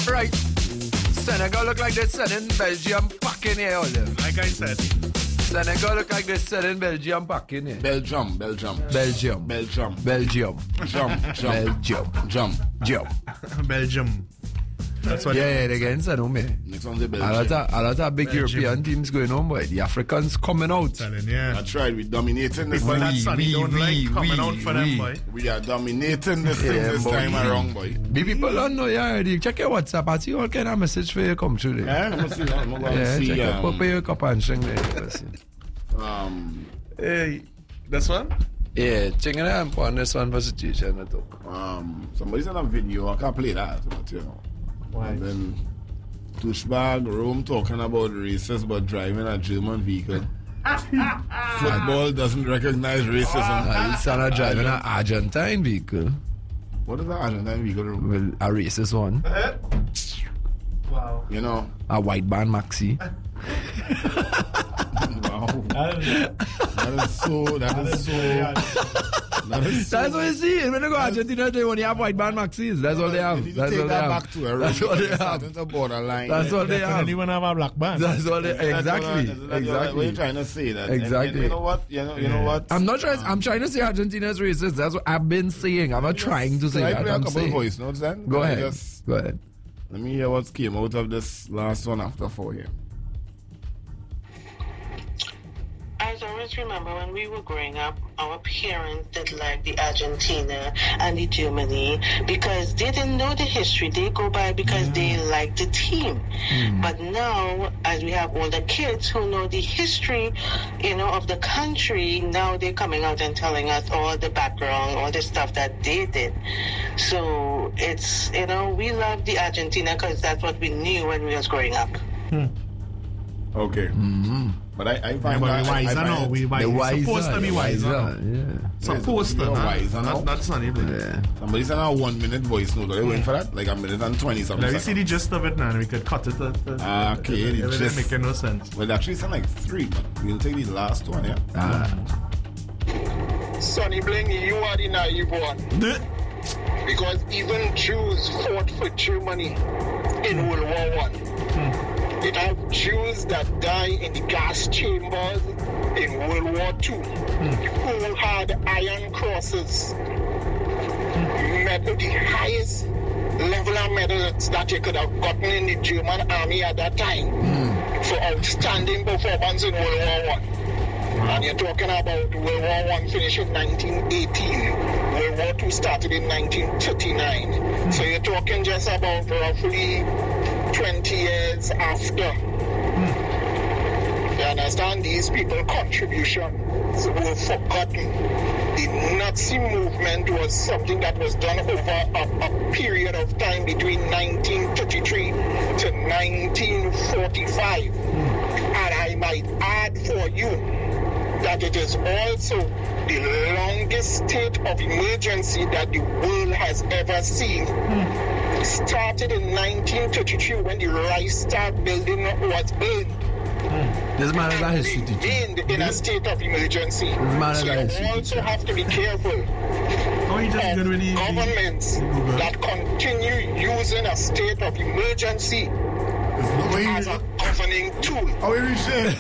Right. Senegal look like they're sending Belgium back in here. Like I said. Senegal look like they're sending Belgium back in here. Belgium. Belgium. That's what they're getting sent home here. Next one's the A Belgium. lot of big Belgium. European teams going home, boy. The Africans coming out. That's right, we're dominating this People thing. that Sonny don't like coming out for them, boy. We are dominating this thing this boy. time around, boy. The people don't know, yeah. Check your WhatsApp. I see all kind of message for you come through there. Yeah, I'm going to see. Check your pop your cup and string there. Let's see. Hey, this one? Yeah, check it out on this one for situation. Somebody sent a video. I can't play that, but you know. Why? And then douchebag Rome talking about racists but driving a German vehicle. Football doesn't recognize racism. It's not driving an Argentine vehicle. What is an Argentine vehicle? Rome? Well, a racist one. Wow. You know. A white band maxi. Wow. That is so. That's what you see. When you go to Argentina, they only have white band maxis. That's all they have. You That's take all they that have. back to a That's all they have. That's a borderline. That's all they have. Anyone have a black band? That's all they exactly. What you're trying to say that. Exactly. You know what? You know what? I'm not trying. I'm trying to say Argentina's racist. That's what I've been saying. I'm not trying to say Can I that. play a I'm couple saying. voice notes then? Go Can I ahead. Go ahead. Let me hear what came out of this last one after 4 here. I always remember when we were growing up, our parents did like the Argentina and the Germany because they didn't know the history. They go by because they like the team. But now, as we have older kids who know the history, of the country, now they're coming out and telling us all the background, all the stuff that they did. So it's, we love the Argentina because that's what we knew when we was growing up. Okay. But I find But that... we wiser now. We supposed to be wiser. Yeah. Supposed to. Wiser now. Not Sonny. Yeah. Somebody sent a 1 minute voice note. Are they waiting for that? Like a minute and 20 something. Let me see the gist of it now. We could cut it. Okay, the It gist. making no sense. Well, it actually sound like 3, but we'll take the last one, yeah? Sonny Bling, you are the naive one. Because even Jews fought for Germany in World War I. It have Jews that die in the gas chambers in World War II who had iron crosses. The highest level of medals that you could have gotten in the German army at that time for outstanding performance in World War I. And you're talking about World War I finished in 1918. World War II started in 1939. So you're talking just about roughly 20 years after. You understand? These people's contributions were forgotten. The Nazi movement was something that was done over a period of time between 1933 to 1945. And I might add for you that it is also the longest state of emergency that the world has ever seen. It started in 1933 when the Reichstag building was burned. This man is a history teacher. Remained in a state of emergency. man is So a you history also have to be careful You just of good with the governments that continue using a state of emergency as a governing tool. How we reach there?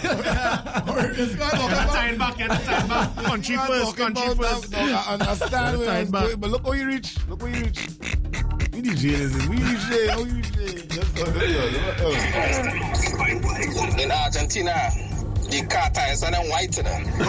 Time back. Country first. I understand where I was going, but look how you reach. We the jails. We reach there. How you reach there? In Argentina, the car tires are white.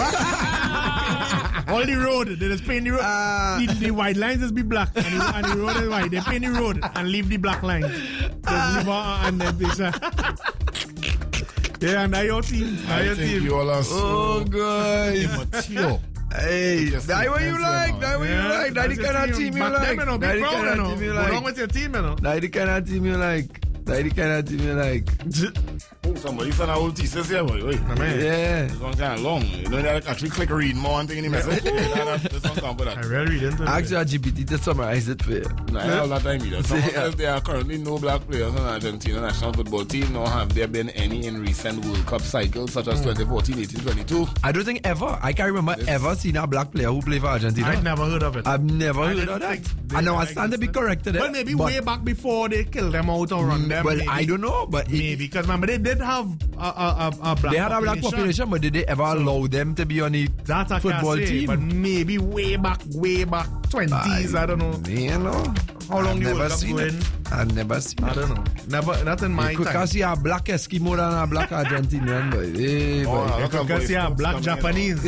All the road, they just paint the road. The white lines just be black, and the road is white. They paint the road and leave the black line. And then this. Yeah, and now your team. I think you all are so immature. Hey, that what you like. That what you like. That the kind of team you like. That the kind of team you What's wrong like. with your team, you know? That the kind of team you like. That the kind of team you like. Oh, somebody sent a whole thesis here, boy. Wait. Yeah. It's going kind of long. You know that I actually click read more and take any message. This This one can't put that. I really didn't. Actually, GPT to summarize it for you. No, I have all that time either. Someone says there are currently no black players on Argentina national football team, nor have there been any in recent World Cup cycles such as 2014, 18, 22. I don't think ever. I can't remember ever seen a black player who played for Argentina. I've never heard of it. I've never heard of that. I know I stand to be corrected. Well, maybe way back before they killed them out or run them. Well, maybe. I don't know, but Maybe, because remember, they did have a black they had a black population, but did they ever allow them to be on the football team? But maybe way back 20s, I don't know. You know, How long you never World Cup seen going? it. I've never seen I it. don't know. Never, not in my You could time. see a black Eskimo than a black Argentinian, boy. Hey, boy. Oh, You could see a black Japanese.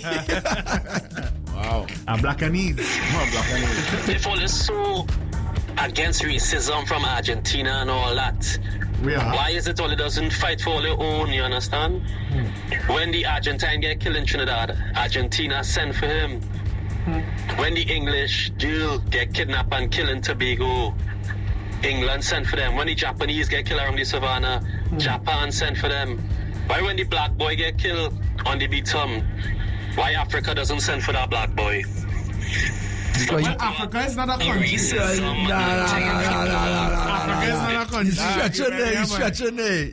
Wow. A blackanese. They fall so against racism from Argentina and all that. Why is it all it doesn't fight for their own, you understand? When the Argentine get killed in Trinidad, Argentina send for him. When the English do get kidnapped and killed in Tobago, England sent for them. When the Japanese get killed around the savannah, Japan sent for them. Why when the black boy get killed on the Bitum, why Africa doesn't send for that black boy? Well, Africa is not a country. Nah. Africa is not a country. He's stretching it.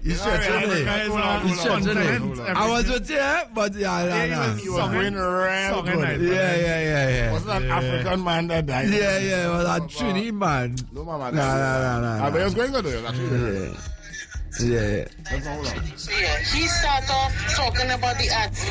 I was with you, but yeah. He was going real good. Yeah. Wasn't an African man that died? Yeah, it was a Trini man. No, mama. Nah. But he was going good though, actually. Yeah. Yeah, he start off talking about the ads.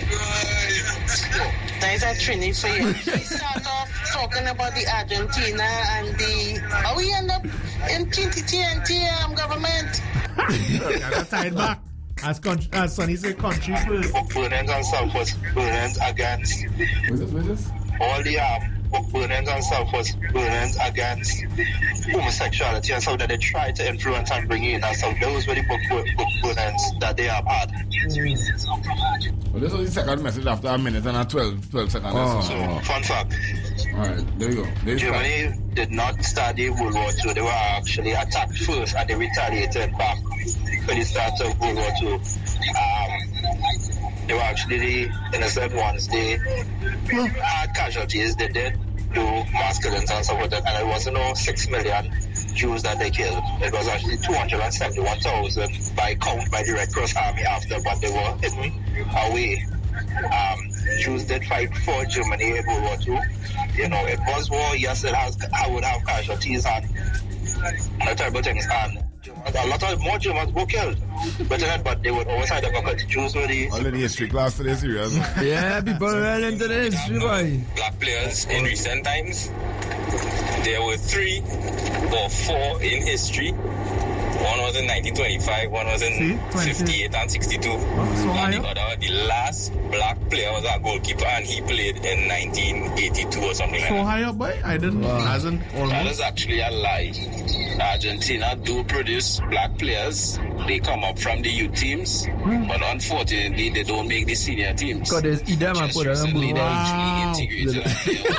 That is a Trini for you. He start off talking about the Argentina and the... How we end up in TNT government? Gotta tie it back. As Sonny said, country first. Burnings and stuff was burnings against all the burnings and stuff was burnings against homosexuality and so that they tried to influence and bring in and so those were the book burnings that they have had. Well, this was the second message after a minute and a 12 seconds. So, fun fact. Alright, there you go. Germany did not start the World War II. They were actually attacked first and they retaliated back for the start of World War II. They were actually the innocent ones. They had casualties. They did do mass killings and stuff like that. And it wasn't 6 million Jews that they killed. It was actually 271,000 by count by the Red Cross Army after, but they were hidden away. Jews did fight for Germany in World War II. You know, it was war. Yes, it would have casualties and terrible things. And a lot of more Germans were killed. But they would always have the because Jews were the... All in the history class today, serious. Yeah, people ran into the history, boy. Black players in recent times, there were 3 or 4 in history. One was in 1925, one was in 58 and 62. And the last black player was a goalkeeper and he played in 1982 or something like that. So high up, boy? I didn't, hasn't almost. That is actually a lie. Argentina do produce black players. They come up from the youth teams, but unfortunately they don't make the senior teams. Because there's Idem and put them they actually integrated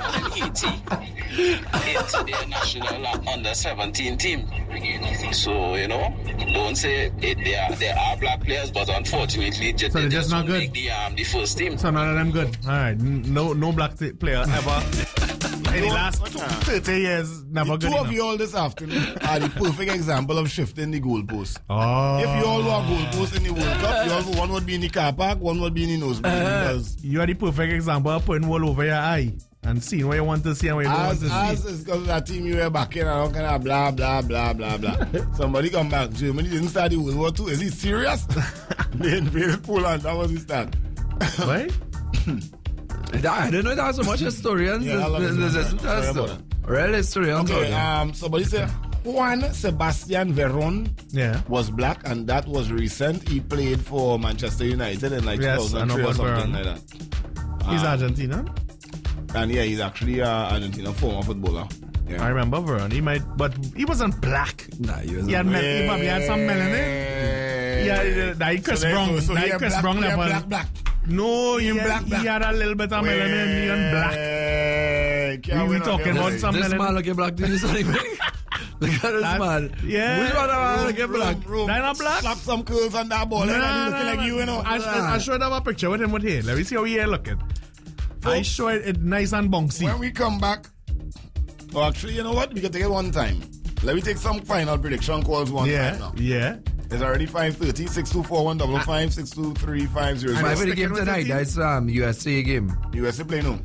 into their national under 17 team. So, you know, don't say there are black players, but unfortunately so they're just not good. Make the first team. So none of them good. Alright, no black player ever in the last 30 years never good. Two of you all this afternoon are the perfect example of shifting the goalpost. Oh. If you all were goalposts in the World Cup, you all, one would be in the car park, one would be in the nosebleed. You are the perfect example of putting wool over your eye and seeing what you want to see and what you don't want to see. As is because that team you were back in and all kind of blah, blah, blah, blah, blah. Somebody come back. Germany didn't start the World War II. Is he serious? They invaded Poland. That was his start. Right? I didn't know there was so much historians. Real historians. Okay, somebody said Juan Sebastian Veron was black, and that was recent. He played for Manchester United in like 2003 or something like that. He's Argentina? And yeah, he's actually an Argentina former footballer. Yeah. I remember Veron. But he wasn't black. Nah, he wasn't. He probably had some melanin. Yeah, Chris Brown. Chris Brown level. Black. No, he had a little bit of melanin. He was black. We talking about some melanin. This man looking black. Did you say Look at this man. Yeah. Which one are looking black? They're not black. Slap some curls on that ball. And he's looking like you, you know. I should have a picture with him with hair. Let me see how he hair looking. I show it nice and bouncy. When we come back, oh, actually, you know what? We can take it one time. Let me take some final prediction calls one time now. Yeah. It's already 5:30. 624-155, 623-500. And for the game tonight, that's USA game. USA play no.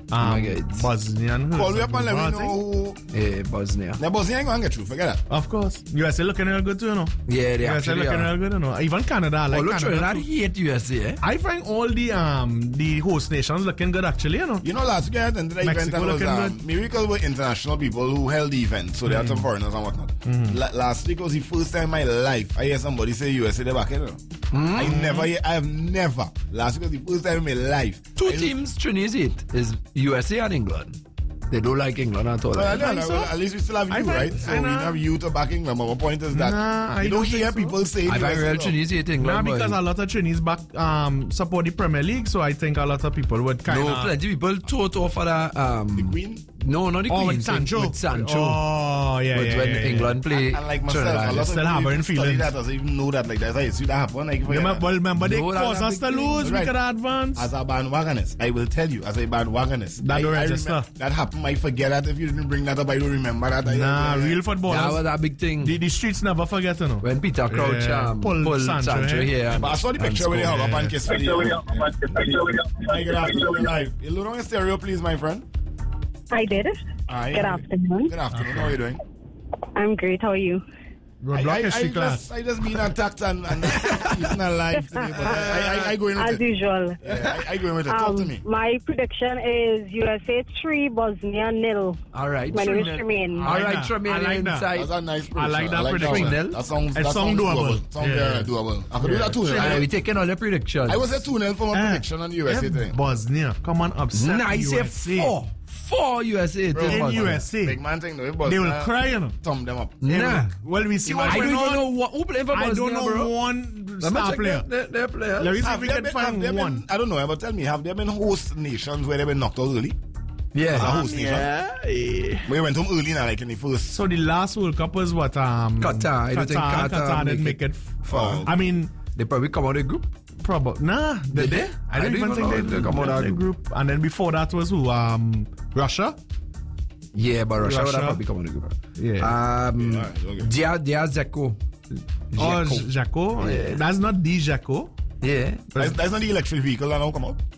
Bosnian. Call me up and let me know who. Bosnia. Now, Bosnia ain't going to get through. Forget that. Of course. USA looking real good too, you know. Yeah, they USA actually looking are. real good, you know. Even Canada, I like Although Canada. Trinidad hate USA, eh? I find all the host nations looking good, actually, you know. You know, last year, the event was maybe because we're international people who held the event, so they had some foreigners and whatnot. Last week was the first time in my life I hear somebody say USA they're back in. I have never. Last week was the first time in my life. Two teams Trinidad hate is USA and England. They don't like England at all. So at least we still have you, right? So we have you to back England. But my point is that you don't hear people say I find real Trinidad hate England. Because a lot of Trinidad's back support the Premier League, so I think a lot of people would kind of... No, plenty people total for the... the Queen? No, not the Queen. With Sancho. With Sancho. Oh, yeah, when England play and like myself, a lot of still having feelings. That doesn't even know that. Like, that's how you see that happen. Like, remember, they caused us to lose. We could advance. As a bandwagonist, I will tell you, as a bandwagonist, that happened. I forget that. If you didn't bring that up, I don't remember that. Real footballers. That was a big thing. The streets never forget, you know. When Peter Crouch pulled Sancho here. But I saw the picture when they hung up and kissed for you. Good afternoon, live. You look on the stereo, please, my friend. I did. Good afternoon. Good afternoon. How are you doing? I'm great. How are you? Block history class. I just been attacked and eaten alive today, but I go in with as usual. Yeah, I go in with it. Talk to me. My prediction is USA 3, Bosnia 0. All right. My name is Tremaine. All right, Tremaine inside. That's a nice prediction. I like that prediction. That sounds doable. Sounds very doable. I could do that 2-0. We taking all the predictions. I was at 2-0 for my prediction on USA today. Bosnia, come on, upset USA. 4 USA. Bro, in USA. Big man thing, they will cry, you know. Thumb them up. Nah. Well, we see what I don't even know who play for Bosnia, I don't know bro. one star player. Their players. Let me see if we can find one. I don't know, but tell me, have there been host nations where they've been knocked out early? Yeah. As a host nation? We went home early now, like in the first. So the last World Cup was what? Qatar. I don't think Qatar didn't make it far. I mean, they probably come out of the group. Probably. Nah. Did they? I don't even think they come out of the group. And then before that was who? Russia? Yeah, but Russia would have probably come out of the group. Yeah. Dia Zeko. Oh, Jaco? Yeah. That's not the Jaco. Yeah. That's not the electric vehicle that now come out?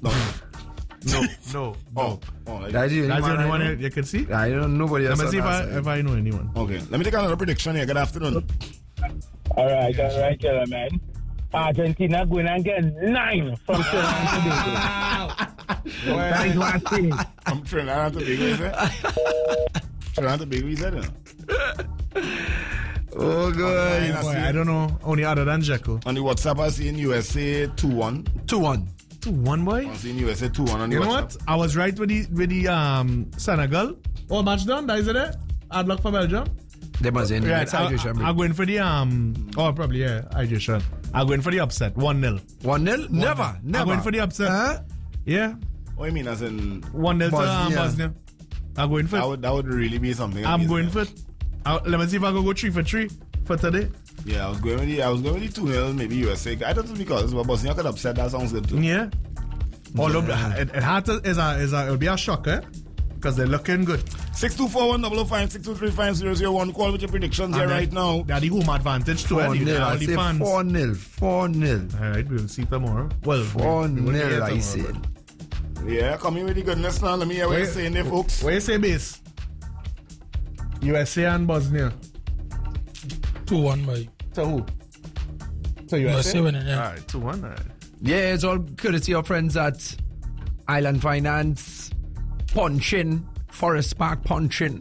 No. That's the only one you can see? I don't know nobody else. Let me see if I know anyone. Okay. Let me take another prediction here. Good afternoon. All right, man. Argentina going and get 9 from Trinidad and Tobago. From Trinidad and Tobago, is it? Trinidad and Tobago, is it? Oh, good. I don't know. Only other than Jaco. On the WhatsApp, I see in USA 2-1. 2-1, boy? I see in USA 2-1 on the You know WhatsApp. what? I was right with the Senegal. Oh, match done? That is it? Hard luck for Belgium? They must end right, I'm going for the probably hydration. I'm going for the upset. 1-0. 1-0? Never. I'm going for the upset. Huh? Yeah. What do you mean as in 1-0 to Bosnia? I'm going for that would really be something. I'm going for it. Let me see if I can go 3 for 3 for today. Yeah, I was going with the 2-0, maybe USA. I don't think because Bosnia could upset. That sounds good too. Yeah. Although it had to it'll be a shock, because they're looking good. 624-155, 623-5001. Call with your predictions here right now. They're the home advantage to 4-0. I say 4-0. All right, we'll see tomorrow. Well, 4-0, I say. Yeah, coming with the goodness now. Let me hear what you're saying there, folks. Where you say base? USA and Bosnia. 2-1, boy. To who? To USA winning, yeah. All right, 2-1. All right. Yeah, it's all courtesy of friends at Island Finance, Punching, Forest Park Punching,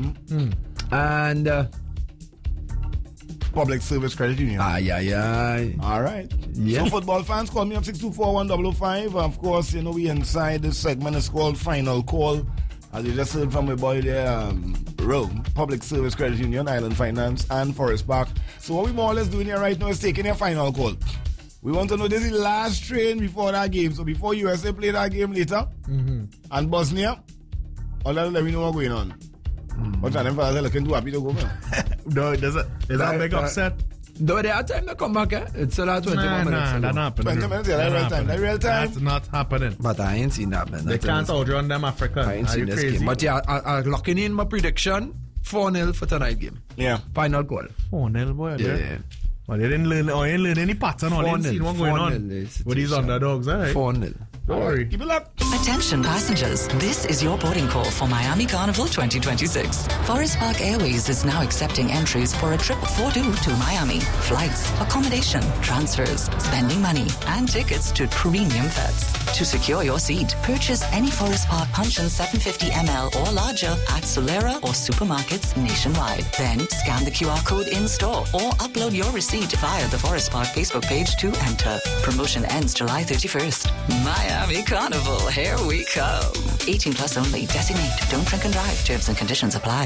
and Public Service Credit Union. Aye. All right. Yeah. So football fans, call me up 624-1005. Of course, you know we inside this segment is called Final Call. As you just heard from my boy there, Rome, Public Service Credit Union, Island Finance, and Forest Park. So what we more or less doing here right now is taking a final call. We want to know this is the last train before that game. So before USA play that game later, and Bosnia, all that let me know what's going on. What's that? Them fellas are looking too happy to go, man. No, there's a big upset. Though they have time to come back, It's still 20 more minutes. Nah, that happened. 20 minutes, yeah, that's real time. That's real time. That's not happening. But I ain't seen that, man. They can't outrun them Africans. I ain't seen this game. But yeah, I'm locking in my prediction 4-0 for tonight's game. Yeah. Final goal. 4-0, boy. Yeah. Well, they didn't learn any pattern or didn't see what going on with these underdogs, eh? 4-0. Don't worry. Keep it up. Attention passengers, this is your boarding call for Miami Carnival 2026. Forest Park Airways is now accepting entries for a trip for two to Miami. Flights, accommodation, transfers, spending money, and tickets to premium fets. To secure your seat, purchase any Forest Park Puncheon 750 ml or larger at Solera or supermarkets nationwide. Then scan the QR code in store or upload your receipt via the Forest Park Facebook page to enter. Promotion ends July 31st. Miami Carnival, here we come. 18 plus only. Designate. Don't drink and drive. Terms and conditions apply.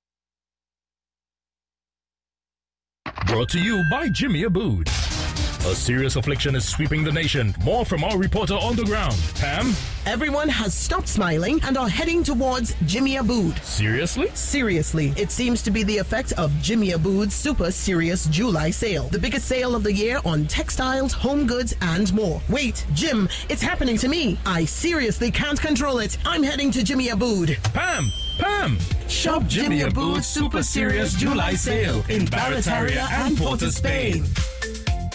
Brought to you by Jimmy Abood. A serious affliction is sweeping the nation. More from our reporter on the ground. Pam? Everyone has stopped smiling and are heading towards Jimmy Abood. Seriously? Seriously. It seems to be the effect of Jimmy Abood's Super Serious July sale. The biggest sale of the year on textiles, home goods, and more. Wait, Jim, it's happening to me. I seriously can't control it. I'm heading to Jimmy Abood. Pam! Shop Jimmy Abood's Super Serious July sale in Barataria and Port of Spain.